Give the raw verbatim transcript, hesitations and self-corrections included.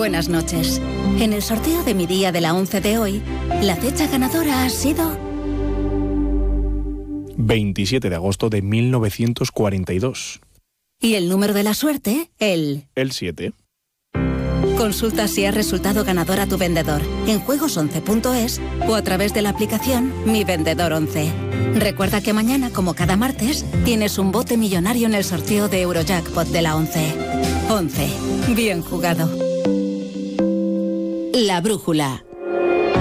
Buenas noches. En el sorteo de mi día de la once de hoy, la fecha ganadora ha sido... veintisiete de agosto de mil novecientos cuarenta y dos. Y el número de la suerte, el... El siete. Consulta si has resultado ganador a tu vendedor en juegos once punto es o a través de la aplicación Mi Vendedor once. Recuerda que mañana, como cada martes, tienes un bote millonario en el sorteo de Eurojackpot de la once. once. Bien jugado. La brújula.